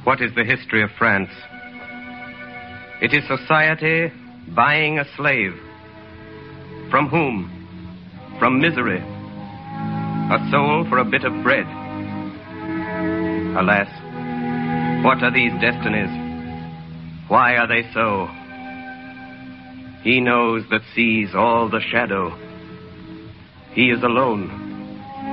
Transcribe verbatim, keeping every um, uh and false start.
What is the history of France? It is society buying a slave. From whom? From misery. A soul for a bit of bread. Alas, what are these destinies? Why are they so? He knows that sees all the shadow. He is alone.